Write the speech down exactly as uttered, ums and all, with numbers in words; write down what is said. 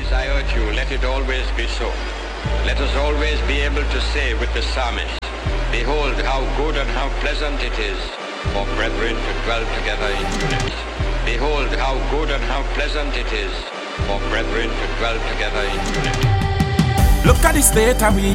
Please, I urge you, let it always be so. Let us always be able to say with the psalmist, behold how good and how pleasant it is for brethren to dwell together in unity. Behold how good and how pleasant it is for brethren to dwell together in unity. Look at the state and we